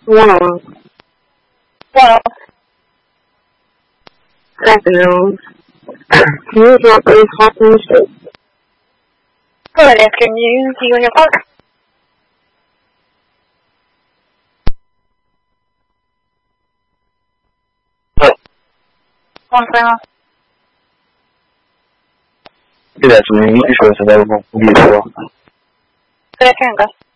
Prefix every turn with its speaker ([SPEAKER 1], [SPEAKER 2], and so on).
[SPEAKER 1] Wow.
[SPEAKER 2] Well,
[SPEAKER 1] Afternoon. Can you drop a hopping shit?
[SPEAKER 2] good afternoon to you and your partner.
[SPEAKER 3] Good afternoon. You can show us available. Beautiful.
[SPEAKER 2] Good afternoon, Gus.